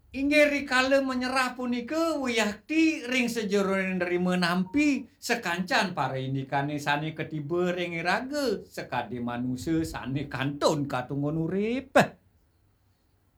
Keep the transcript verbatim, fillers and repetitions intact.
Inggih rikala menyerah punika wiyahti ring sejerone nrima nampi sekancan para indikane sane ketiba ring iraga sakadi manusa sane kantun katunggon urip.